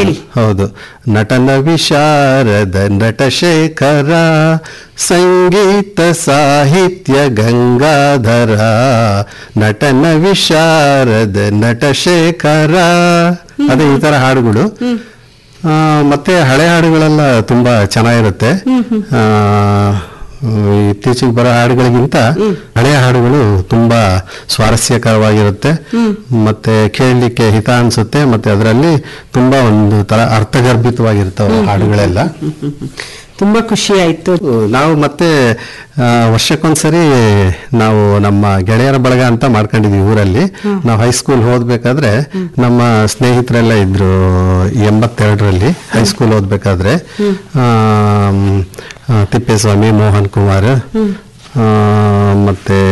ಹೇಳಿ. ಹೌದು. ನಟನ ವಿಶಾರದ ನಟಶೇಖರ, ಸಂಗೀತ ಸಾಹಿತ್ಯ ಗಂಗಾಧರ, ನಟನ ವಿಶಾರದ ನಟಶೇಖರ. ಅದೇ ಈ ತರ ಹಾಡುಗಳು. ಮತ್ತೆ ಹಳೆ ಹಾಡುಗಳೆಲ್ಲ ತುಂಬಾ ಚೆನ್ನಾಗಿರುತ್ತೆ. ಇತ್ತೀಚೆಗೆ ಬರೋ ಹಾಡುಗಳಿಗಿಂತ ಹಳೆಯ ಹಾಡುಗಳು ತುಂಬಾ ಸ್ವಾರಸ್ಯಕರವಾಗಿರುತ್ತೆ, ಮತ್ತೆ ಕೇಳಲಿಕ್ಕೆ ಹಿತ ಅನ್ಸುತ್ತೆ, ಮತ್ತೆ ಅದರಲ್ಲಿ ತುಂಬಾ ಒಂದು ತರ ಅರ್ಥಗರ್ಭಿತವಾಗಿರ್ತವೆ ಹಾಡುಗಳೆಲ್ಲ. ತುಂಬಾ ಖುಷಿ ಆಯ್ತು. ನಾವು ಮತ್ತೆ ವರ್ಷಕ್ಕೊಂದ್ಸರಿ ನಾವು ನಮ್ಮ ಗೆಳೆಯರ ಬಳಗ ಅಂತ ಮಾಡ್ಕೊಂಡಿದೀವಿ ಊರಲ್ಲಿ. ನಾವು ಹೈಸ್ಕೂಲ್ ಓದ್ಬೇಕಾದ್ರೆ ನಮ್ಮ ಸ್ನೇಹಿತರೆಲ್ಲ ಇದ್ರು 82ರಲ್ಲಿ ಹೈಸ್ಕೂಲ್ ಓದ್ಬೇಕಾದ್ರೆ. ತಿಪ್ಪೇಸ್ವಾಮಿ, ಮೋಹನ್ ಕುಮಾರ್, ಮತ್ತೆ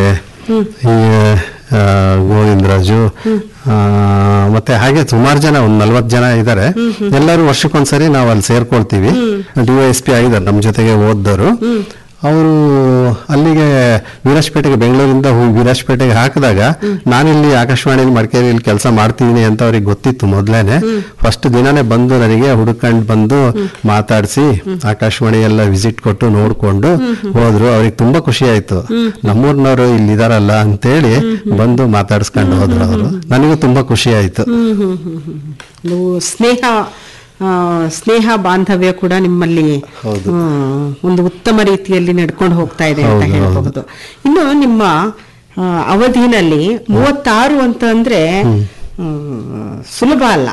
ಗೋವಿಂದರಾಜು, ಮತ್ತೆ ಹಾಗೆ ಸುಮಾರು ಜನ, ಒಂದು 40 ಜನ ಇದ್ದಾರೆ. ಎಲ್ಲರೂ ವರ್ಷಕ್ಕೊಂದ್ಸರಿ ನಾವು ಅಲ್ಲಿ ಸೇರ್ಕೊಳ್ತೀವಿ. DYSP ಆಗಿದ್ದಾರೆ ನಮ್ಮ ಜೊತೆಗೆ ಓದ್ದವರು. ಅವರು ಅಲ್ಲಿಗೆ ವೀರಾಜಪೇಟೆಗೆ, ಬೆಂಗಳೂರಿಂದ ಹೋಗಿ ವೀರಾಜಪೇಟೆಗೆ ಹಾಕಿದಾಗ ನಾನಿಲ್ಲಿ ಆಕಾಶವಾಣಿಯಲ್ಲಿ ಮಡಿಕೇರಿಯಲ್ಲಿ ಕೆಲಸ ಮಾಡ್ತಿದ್ದೀನಿ ಅಂತ ಅವ್ರಿಗೆ ಗೊತ್ತಿತ್ತು ಮೊದ್ಲೇನೆ. ಫಸ್ಟ್ ದಿನಾನೇ ಬಂದು ನನಗೆ ಹುಡುಕಂಡು ಬಂದು ಮಾತಾಡಿಸಿ ಆಕಾಶವಾಣಿ ಎಲ್ಲ ವಿಸಿಟ್ ಕೊಟ್ಟು ನೋಡ್ಕೊಂಡು ಹೋದ್ರು. ಅವ್ರಿಗೆ ತುಂಬಾ ಖುಷಿ ಆಯ್ತು, ನಮ್ಮೂರ್ನವರು ಇಲ್ಲಿದಾರಲ್ಲ ಅಂತೇಳಿ ಬಂದು ಮಾತಾಡಿಸ್ಕೊಂಡು ಹೋದ್ರು ಅವರು. ನನಗೂ ತುಂಬಾ ಖುಷಿ ಆಯ್ತು. ಸ್ನೇಹ ಬಾಂಧವ್ಯ ಕೂಡ ನಿಮ್ಮಲ್ಲಿ ಒಂದು ಉತ್ತಮ ರೀತಿಯಲ್ಲಿ ನಡ್ಕೊಂಡು ಹೋಗ್ತಾ ಇದೆ ಅಂತ ಹೇಳಬಹುದು. ಇನ್ನು ನಿಮ್ಮ ಅವಧಿನಲ್ಲಿ 36 ಅಂತ ಅಂದ್ರೆ ಸುಲಭ ಅಲ್ಲ.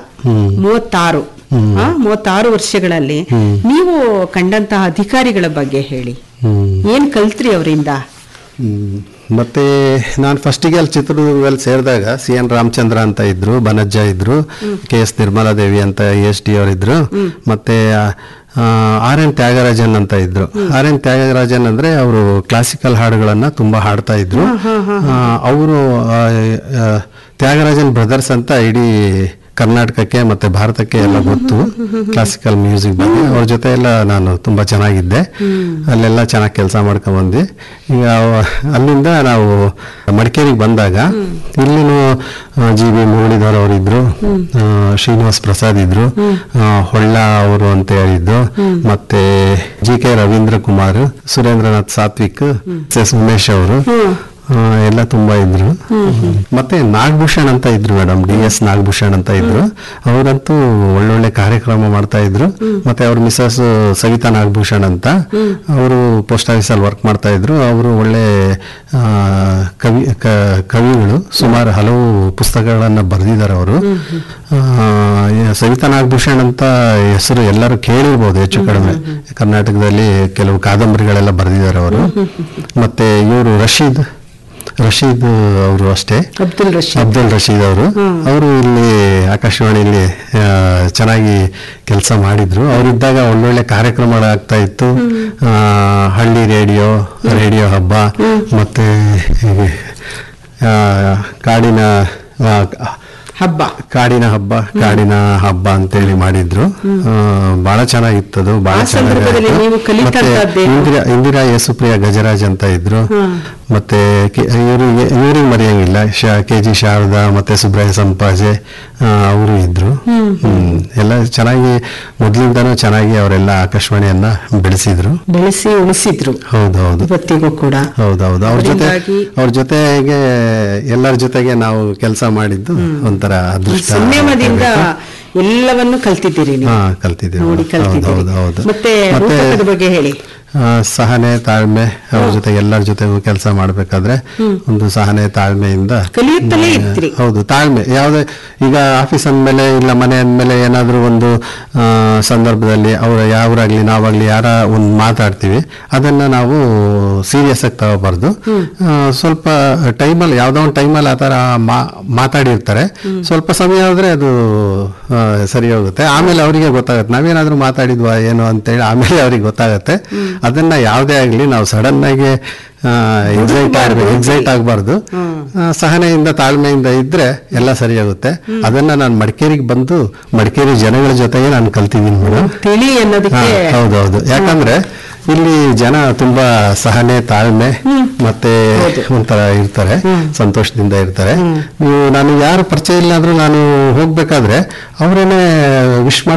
36 ವರ್ಷಗಳಲ್ಲಿ ನೀವು ಕಂಡಂತಹ ಅಧಿಕಾರಿಗಳ ಬಗ್ಗೆ ಹೇಳಿ. ಏನ್ ಕಲ್ತ್ರಿ ಅವರಿಂದ? ಮತ್ತೆ ನಾನು ಫಸ್ಟಿಗೆ ಅಲ್ಲಿ ಚಿತ್ರದುರ್ಗದಲ್ಲಿ ಸೇರಿದಾಗ CN ರಾಮಚಂದ್ರ ಅಂತ ಇದ್ರು, ಬನಜ್ಜ ಇದ್ರು, KS ನಿರ್ಮಲಾದೇವಿ ಅಂತ ASD ಅವರಿದ್ರು, ಮತ್ತೆ RN ತ್ಯಾಗರಾಜನ್ ಅಂತ ಇದ್ರು. RN ತ್ಯಾಗರಾಜನ್ ಅಂದ್ರೆ ಅವರು ಕ್ಲಾಸಿಕಲ್ ಹಾಡುಗಳನ್ನ ತುಂಬಾ ಹಾಡ್ತಾ ಇದ್ರು. ಅವರು ತ್ಯಾಗರಾಜನ್ ಬ್ರದರ್ಸ್ ಅಂತ ಇಡೀ ಕರ್ನಾಟಕಕ್ಕೆ ಮತ್ತೆ ಭಾರತಕ್ಕೆ ಎಲ್ಲ ಗೊತ್ತು ಕ್ಲಾಸಿಕಲ್ ಮ್ಯೂಸಿಕ್ ಬಗ್ಗೆ. ಅವ್ರ ಜೊತೆ ಎಲ್ಲ ನಾನು ತುಂಬಾ ಚೆನ್ನಾಗಿದ್ದೆ, ಅಲ್ಲೆಲ್ಲ ಚೆನ್ನಾಗಿ ಕೆಲಸ ಮಾಡ್ಕೊಂಡ್ ಬಂದೆ. ಈಗ ಅಲ್ಲಿಂದ ನಾವು ಮಡಿಕೇರಿಗೆ ಬಂದಾಗ ಇಲ್ಲಿನೂ GB ಮುರಳೀಧರ್ ಅವರಿದ್ರು, ಶ್ರೀನಿವಾಸ್ ಪ್ರಸಾದ್ ಇದ್ರು, ಹೊಳ್ಳ ಅವರು ಅಂತ ಹೇಳಿದ್ದು, ಮತ್ತೆ GK ರವೀಂದ್ರ ಕುಮಾರ್, ಸುರೇಂದ್ರನಾಥ್ ಸಾತ್ವಿಕ್, SS ಉಮೇಶ್ ಅವರು ಎಲ್ಲ ತುಂಬಾ ಇದ್ರು. ಮತ್ತೆ ನಾಗಭೂಷಣ್ ಅಂತ ಇದ್ರು ಮೇಡಮ್, DS ನಾಗಭೂಷಣ್ ಅಂತ ಇದ್ರು. ಅವರಂತೂ ಒಳ್ಳೊಳ್ಳೆ ಕಾರ್ಯಕ್ರಮ ಮಾಡ್ತಾ ಇದ್ರು. ಮತ್ತೆ ಅವ್ರ ಮಿಸಸ್ ಸವಿತಾ ನಾಗಭೂಷಣ್ ಅಂತ, ಅವರು ಪೋಸ್ಟ್ ಆಫೀಸ್ ಅಲ್ಲಿ ವರ್ಕ್ ಮಾಡ್ತಾ ಇದ್ರು. ಅವರು ಒಳ್ಳೆ ಕವಿಗಳು, ಸುಮಾರು ಹಲವು ಪುಸ್ತಕಗಳನ್ನ ಬರೆದಿದ್ದಾರೆ ಅವರು. ಸವಿತಾ ನಾಗಭೂಷಣ್ ಅಂತ ಹೆಸರು ಎಲ್ಲರೂ ಕೇಳಿರ್ಬೋದು ಹೆಚ್ಚು ಕಡಿಮೆ. ಕರ್ನಾಟಕದಲ್ಲಿ ಕೆಲವು ಕಾದಂಬರಿಗಳೆಲ್ಲ ಬರೆದಿದ್ದಾರೆ ಅವರು. ಮತ್ತೆ ಇವರು ರಶೀದ್ ಅವರು ಅಷ್ಟೇ, ಅಬ್ದುಲ್ ರಶೀದ್ ಅವರು ಇಲ್ಲಿ ಆಕಾಶವಾಣಿಯಲ್ಲಿ ಚೆನ್ನಾಗಿ ಕೆಲಸ ಮಾಡಿದ್ರು. ಅವರಿದ್ದಾಗ ಒಳ್ಳೊಳ್ಳೆ ಕಾರ್ಯಕ್ರಮಗಳಾಗ್ತಾ ಇತ್ತು. ಹಳ್ಳಿ ರೇಡಿಯೋ ಹಬ್ಬ, ಮತ್ತೆ ಕಾಡಿನ ಹಬ್ಬ ಅಂತೇಳಿ ಮಾಡಿದ್ರು. ಬಹಳ ಚೆನ್ನಾಗಿತ್ತದು, ಬಹಳ ಚೆನ್ನಾಗಿ. ಇಂದಿರಾ ಯೇಸುಪ್ರಿಯ ಗಜರಾಜ್ ಅಂತ ಇದ್ರು. ಮತ್ತೆ ಇವ್ರಿಗೆ ಮರೆಯಂಗಿಲ್ಲ, KG ಶಾರದಾ, ಮತ್ತೆ ಸುಬ್ರಾಯ ಸಂಪಾಜೆ ಅವರು ಇದ್ರು. ಎಲ್ಲ ಚೆನ್ನಾಗಿ ಮೊದ್ಲಿಂದಾನು ಚೆನ್ನಾಗಿ ಅವರೆಲ್ಲ ಆಕಾಶವಾಣಿಯನ್ನ ಬೆಳೆಸಿ ಉಳಿಸಿದ್ರು. ಹೌದೌದು, ಇವತ್ತಿಗೂ ಕೂಡ. ಹೌದೌದು. ಅವ್ರ ಜೊತೆಗೆ ಎಲ್ಲರ ಜೊತೆಗೆ ನಾವು ಕೆಲಸ ಮಾಡಿದ್ದು ಒಂಥರ ಅದೃಷ್ಟ. ಸಂಯಮದಿಂದ ಎಲ್ಲವನ್ನು ಕಲ್ತಿದ್ದೀರಿ. ಹೌದೌದು. ಮತ್ತೆ ಬಗ್ಗೆ ಹೇಳಿ. ಸಹನೆ, ತಾಳ್ಮೆ, ಅವ್ರ ಜೊತೆ ಎಲ್ಲರ ಜೊತೆಗೂ ಕೆಲಸ ಮಾಡ್ಬೇಕಾದ್ರೆ ಒಂದು ಸಹನೆ ತಾಳ್ಮೆಯಿಂದ ಕಲಿಯುತ್ತಲೇ ಇರ್ತೀರಿ. ಹೌದು, ತಾಳ್ಮೆ. ಯಾವುದೇ ಈಗ ಆಫೀಸ್ ಅಂದ್ಮೇಲೆ ಇಲ್ಲ ಮನೆ ಅಂದ್ಮೇಲೆ ಏನಾದ್ರೂ ಒಂದು ಸಂದರ್ಭದಲ್ಲಿ ಯಾವ್ರಾಗ್ಲಿ ನಾವಾಗ್ಲಿ ಯಾರ ಒಂದು ಮಾತಾಡ್ತೀವಿ, ಅದನ್ನ ನಾವು ಸೀರಿಯಸ್ ಆಗಿ ತಗೋಬಾರ್ದು. ಸ್ವಲ್ಪ ಟೈಮಲ್ಲಿ ಯಾವ್ದೋ ಒಂದು ಟೈಮಲ್ಲಿ ಆ ತರ ಮಾತಾಡಿರ್ತಾರೆ, ಸ್ವಲ್ಪ ಸಮಯ ಆದ್ರೆ ಅದು ಸರಿ ಹೋಗುತ್ತೆ. ಆಮೇಲೆ ಅವರಿಗೆ ಗೊತ್ತಾಗುತ್ತೆ ನಾವೇನಾದ್ರೂ ಮಾತಾಡಿದ್ವಾ ಏನೋ ಅಂತೇಳಿ, ಆಮೇಲೆ ಅವ್ರಿಗೆ ಗೊತ್ತಾಗತ್ತೆ. ಅದನ್ನ ಯಾವುದೇ ಆಗ್ಲಿ ನಾವು ಸಡನ್ ಆಗಿ ಎಕ್ಸೈಟ್ ಆಗಬಾರ್ದು. ಸಹನೆಯಿಂದ ತಾಳ್ಮೆಯಿಂದ ಇದ್ರೆ ಎಲ್ಲ ಸರಿಯಾಗುತ್ತೆ. ಅದನ್ನ ನಾನು ಮಡಿಕೇರಿಗೆ ಬಂದು ಮಡಿಕೇರಿ ಜನಗಳ ಜೊತೆಗೆ ನಾನು ಕಲ್ತಿದ್ದೀನಿ ಮೇಡಮ್. ಹೌದೌದು. ಯಾಕಂದ್ರೆ ಇಲ್ಲಿ ಜನ ತುಂಬಾ ಸಹನೆ, ತಾಳ್ಮೆ ಮತ್ತೆ ಒಂಥರ ಇರ್ತಾರೆ, ಸಂತೋಷದಿಂದ ಇರ್ತಾರೆ. ನಾನು ಯಾರು ಪರಿಚಯ ಇಲ್ಲ ಅಂದ್ರೂ ನಾನು ಹೋಗ್ಬೇಕಾದ್ರೆ ಅವರೇನೆ ವಿಶ್